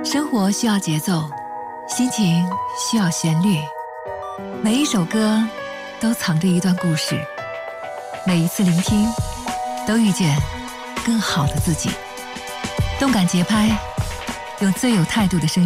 生活需要节奏，心情需要旋律，每一首歌都藏着一段故事，每一次聆听都遇见更好的自己。动感节拍，用最有态度的声音